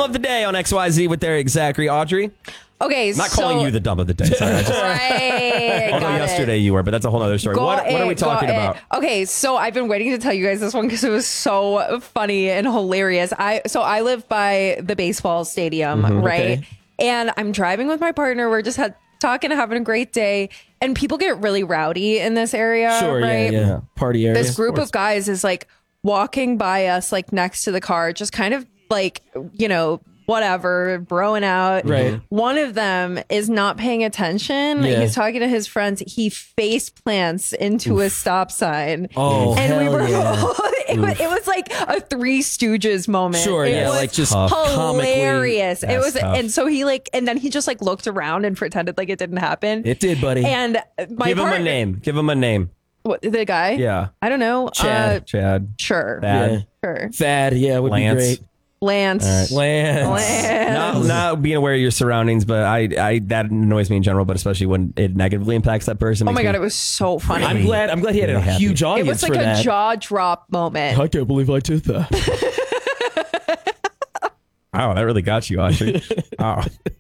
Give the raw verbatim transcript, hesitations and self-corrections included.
of the day on X Y Z with Eric Zachary. Audrey? Okay, Not so, calling you the dumb of the day. Sorry, I just, right. although got yesterday it. you were, but that's a whole other story. Got What, what are we it, talking got about? it. Okay, so I've been waiting to tell you guys this one because it was so funny and hilarious. I so I live by the baseball stadium, Mm-hmm. right? Okay. And I'm driving with my partner. We're just had, talking, having a great day, and people get really rowdy in this area. Sure, right? yeah, yeah. Party area. This group of guys is like walking by us, like next to the car, just kind of like, you know, whatever, broing out. Right. One of them is not paying attention. Yeah. He's talking to his friends. He face plants into a stop sign. Oh, and we hell were, yeah. it, was, it was like a Three Stooges moment. Sure, it yeah, was like just tough. comically. hilarious. It That's was, tough. and so he like, and then he just like looked around and pretended like it didn't happen. It did, buddy. and my Give him a partner- name. Give him a name. What, the guy? Yeah. I don't know. Chad. Uh, Chad. sure. Bad. Yeah. Sure. Thad, yeah, would Lance. be great. Lance. Lance. Lance. Not, not being aware of your surroundings, but I, I that annoys me in general, but especially when it negatively impacts that person. Oh Makes my me- god, it was so funny. I'm glad. I'm glad he had Really a happy. huge it audience was like for a that. jaw drop moment. I can't believe I did that. Wow, that really got you, Audrey. Wow.